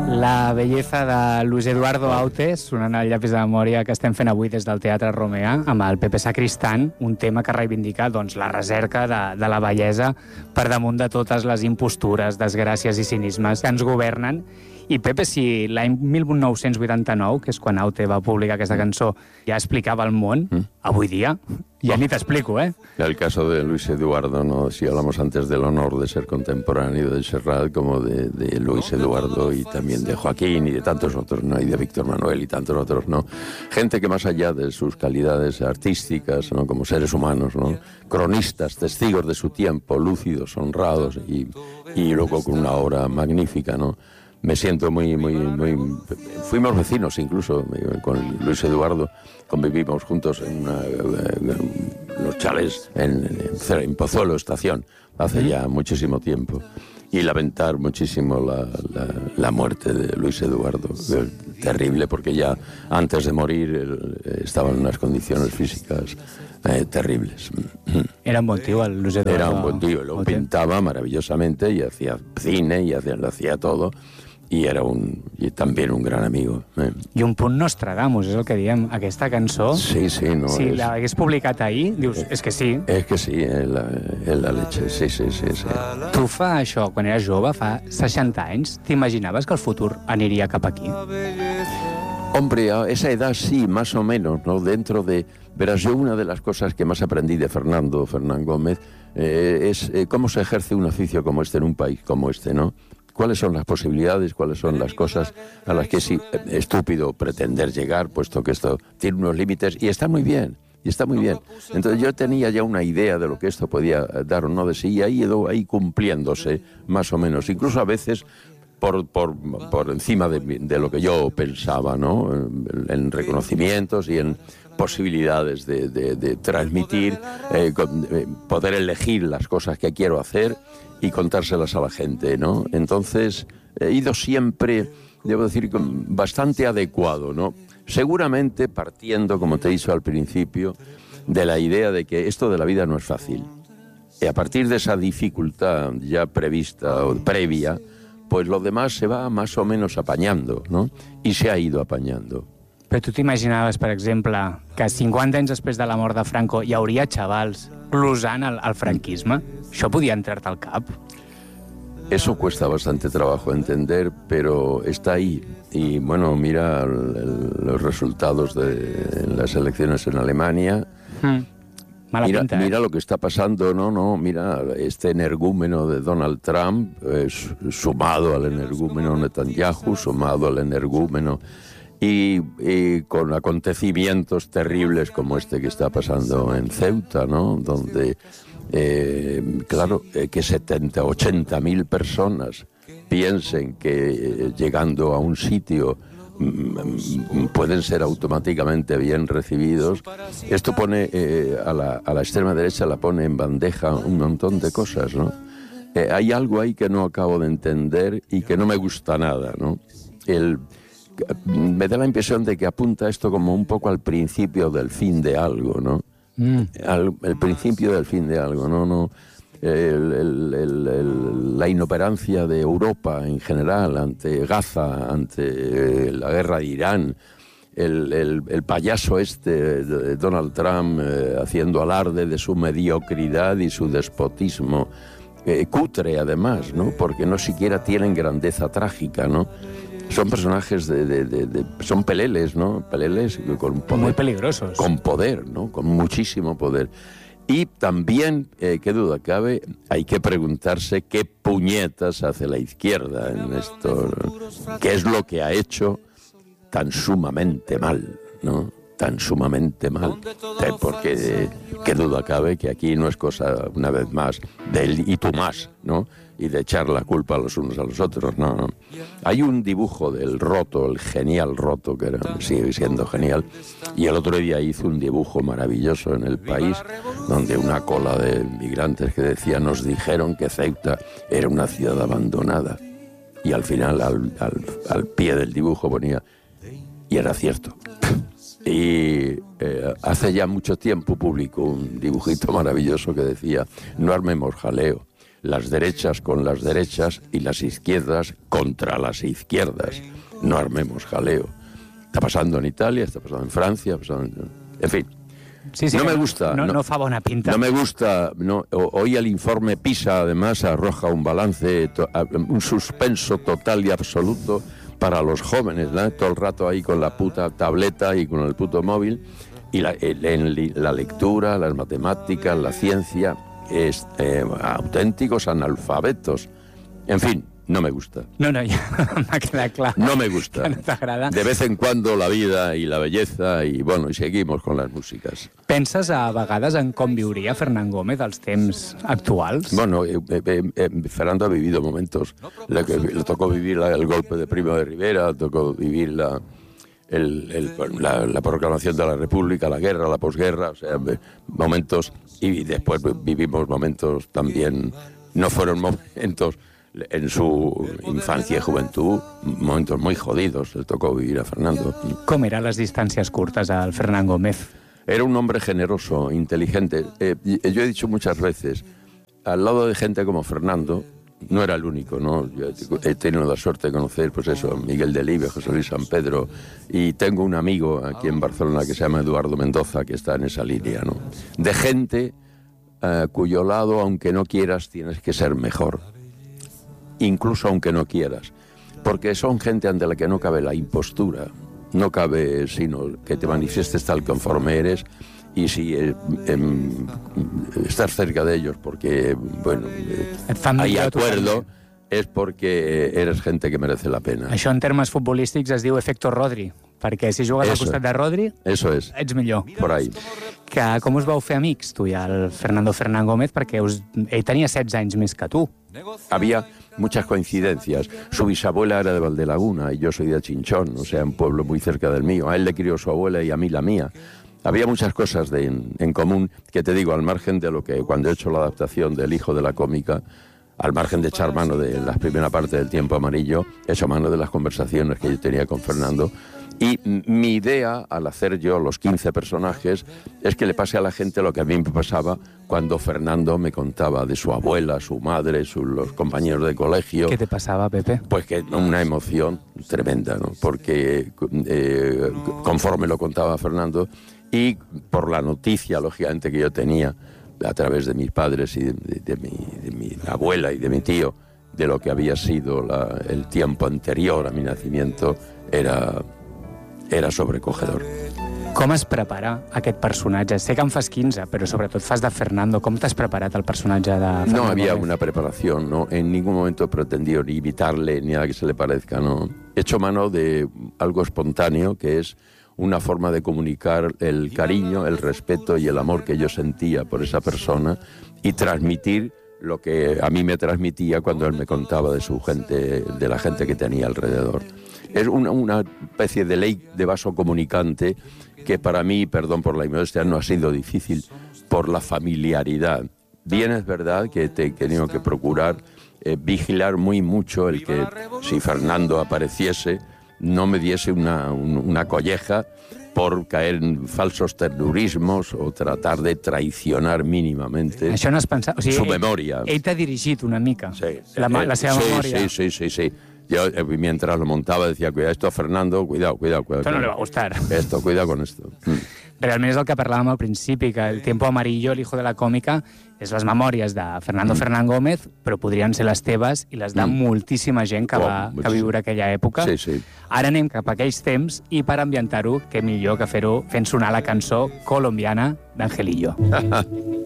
La bellesa de Luis Eduardo Aute, sonant al llapis de memòria que estem fent avui des del Teatre Romea, amb el Pepe Sacristán, un tema que reivindica doncs, la recerca de la bellesa per damunt de totes les impostures, desgràcies i cinismes que ens governen. I Pepe, si l'any 1989, que és quan Aute va publicar aquesta cançó, ja explicava el món, avui dia ya ni te explico, ¿eh? El caso de Luis Eduardo, ¿no? Si hablamos antes del honor de ser contemporáneo de Serrat, como de Luis Eduardo y también de Joaquín y de tantos otros, ¿no? Y de Víctor Manuel y tantos otros, ¿no? Gente que más allá de sus calidades artísticas, ¿no? Como seres humanos, ¿no? Cronistas, testigos de su tiempo, lúcidos, honrados y luego con una obra magnífica, ¿no? Me siento muy... Fuimos vecinos incluso con Luis Eduardo, convivimos juntos en los chalés en Pozuelo Estación, hace ya muchísimo tiempo. Y lamentar muchísimo la muerte de Luis Eduardo, terrible, porque ya antes de morir estaba en unas condiciones físicas terribles. Era un buen tío, Luis Eduardo. Era un buen tío, lo pintaba maravillosamente y hacía cine y lo hacía todo. I era també un gran amigo. I un punt Nostradamus, és el que diem. Aquesta cançó, sí, no, si l'hagués publicat ahir, dius, és que sí. És que sí, la leche, sí. Tu fa això, quan eres jove, fa 60 anys, t'imaginaves que el futur aniria cap aquí? Hombre, a esa edad sí, más o menos, ¿no? Dentro de... Verás, yo una de las cosas que más aprendí de Fernán Gómez, es cómo se ejerce un oficio como este en un país como este, ¿no? ¿Cuáles son las posibilidades, cuáles son las cosas a las que es estúpido pretender llegar, puesto que esto tiene unos límites y está muy bien? Entonces yo tenía ya una idea de lo que esto podía dar o no de sí y ha ido ahí cumpliéndose, más o menos. Incluso a veces por encima de lo que yo pensaba, ¿no? En reconocimientos y en posibilidades de transmitir, poder elegir las cosas que quiero hacer y contárselas a la gente, ¿no? Entonces, he ido siempre, debo decir, bastante adecuado, ¿no? Seguramente partiendo, como te he dicho al principio, de la idea de que esto de la vida no es fácil. Y a partir de esa dificultad ya prevista o previa, pues lo demás se va más o menos apañando, ¿no? Y se ha ido apañando. Però tu t'imaginaves, per exemple, que 50 anys després de la mort de Franco hi hauria xavals glosant el franquisme? Això podia entrar-te al cap? Eso cuesta bastante trabajo entender, pero está ahí. Y bueno, mira los resultados de las elecciones en Alemania. Mala pinta, mira lo que está pasando, mira este energúmeno de Donald Trump, sumado al energúmeno Netanyahu, sumado al energúmeno... Y con acontecimientos terribles como este que está pasando en Ceuta, ¿no? Donde, claro, que 70, 80.000 personas piensen que llegando a un sitio pueden ser automáticamente bien recibidos. Esto pone a la extrema derecha, la pone en bandeja un montón de cosas, ¿no? Hay algo ahí que no acabo de entender y que no me gusta nada, ¿no? Me da la impresión de que apunta esto como un poco al principio del fin de algo, ¿no? El principio del fin de algo, ¿no? La inoperancia de Europa en general ante Gaza, ante la guerra de Irán, el payaso de Donald Trump haciendo alarde de su mediocridad y su despotismo, cutre además, ¿no? Porque no siquiera tienen grandeza trágica, ¿no? Son personajes son peleles, ¿no? Peleles con poder. Muy peligrosos. Con poder, ¿no? Con muchísimo poder. Y también, qué duda cabe, hay que preguntarse qué puñetas hace la izquierda en esto. ¿Qué es lo que ha hecho tan sumamente mal, ¿no? Tan sumamente mal. Porque qué duda cabe que aquí no es cosa, una vez más, del y tú más, ¿no? Y de echar la culpa a los unos a los otros, no. Hay un dibujo del Roto, el genial Roto, que sigue siendo genial, y el otro día hizo un dibujo maravilloso en El País, donde una cola de migrantes que decía, nos dijeron que Ceuta era una ciudad abandonada, y al final, al pie del dibujo ponía, y era cierto. Y hace ya mucho tiempo publicó un dibujito maravilloso que decía, no armemos jaleo. las derechas con las derechas y las izquierdas contra las izquierdas. No armemos jaleo. Está pasando en Italia, está pasando en Francia, en fin. Sí, no me gusta. No fa bona pinta. No me gusta. Hoy el informe PISA, además, arroja un balance, un suspenso total y absoluto para los jóvenes, ¿no? Todo el rato ahí con la puta tableta y con el puto móvil. Y la lectura, las matemáticas, la ciencia, auténticos analfabetos. En fin, no me gusta. No, ja m'ha quedat clar. No me gusta. Que no t'agrada. De vez en cuando la vida y la belleza y bueno, y seguimos con las músicas. Penses a vegades en com viuria Fernán Gómez als temps actuals? Bueno, Fernando ha vivido momentos. Le tocó vivir el golpe de Primo de Rivera, le tocó vivir la proclamación de la República, la guerra, la posguerra, o sea, momentos, y después vivimos momentos también, no fueron momentos en su infancia y juventud, momentos muy jodidos, le tocó vivir a Fernando. Com eren les distàncies curtes al Fernán Gómez? Era un hombre generoso, inteligente. Yo he dicho muchas veces, al lado de gente como Fernando, no era el único, ¿no? Yo he tenido la suerte de conocer, pues eso, Miguel Delibes, José Luis San Pedro, y tengo un amigo aquí en Barcelona que se llama Eduardo Mendoza, que está en esa línea, ¿no? De gente cuyo lado, aunque no quieras, tienes que ser mejor. Incluso aunque no quieras. Porque son gente ante la que no cabe la impostura, no cabe sino que te manifiestes tal conforme eres. Y si estás cerca de ellos porque, bueno, hay acuerdo, és perquè eres gente que merece la pena. Això en termes futbolístics es diu efecto Rodri, perquè si jugues al costat de Rodri, ets millor. Por ahí. Com us vau fer amics, tu i el Fernán Gómez, perquè ell tenia 16 anys més que tu? Había muchas coincidencias. Su bisabuela era de Valdelaguna y yo soy de Chinchón, o sea, un pueblo muy cerca del mío. A él le crió su abuela y a mí la mía. Había muchas cosas en común, que te digo, al margen de lo que cuando he hecho la adaptación del Hijo de la Cómica, al margen de echar mano de la primera parte del Tiempo Amarillo, he hecho mano de las conversaciones que yo tenía con Fernando. Y mi idea, al hacer yo los 15 personajes, es que le pase a la gente lo que a mí me pasaba cuando Fernando me contaba de su abuela, su madre, los compañeros de colegio. ¿Qué te pasaba, Pepe? Pues que una emoción tremenda, ¿no? Porque conforme lo contaba Fernando, y por la noticia, lógicamente, que yo tenía a través de mis padres y de mi abuela y de mi tío, de lo que había sido el tiempo anterior a mi nacimiento, era sobrecogedor. Com es prepara aquest personatge? Sé que en fas 15, però sobretot fas de Fernando. Com t'has preparat el personatge de Fernando? No había una preparación, ¿no? En ningún momento he pretendido ni imitarle ni nada que se le parezca, ¿no? He hecho mano de algo espontáneo, que es una forma de comunicar el cariño, el respeto y el amor que yo sentía por esa persona y transmitir lo que a mí me transmitía cuando él me contaba de su gente, de la gente que tenía alrededor. Es una especie de ley de vaso comunicante que para mí, perdón por la inmodestia, no ha sido difícil por la familiaridad. Bien es verdad que he tenido que procurar vigilar muy mucho el que si Fernando apareciese no me diese una colleja por caer en falsos terrorismos o tratar de traicionar mínimamente Això no has pensat... O sigui, su memoria. Ell t'ha dirigit una mica, Sí, la seva memòria. Sí. Yo mientras lo montaba decía, cuidado, esto Fernando, cuidado. Esto no le va a gustar. Esto, cuidado con esto. Realment és el que parlàvem al principi, que el Tiempo Amarillo, el Hijo de la Cómica, és les memòries de Fernán Gómez, però podrien ser les teves i les de moltíssima gent que va viure aquella època. Sí. Ara anem cap a aquells temps i per ambientar-ho, què millor que fer-ho fent sonar la cançó colombiana d'Angelillo.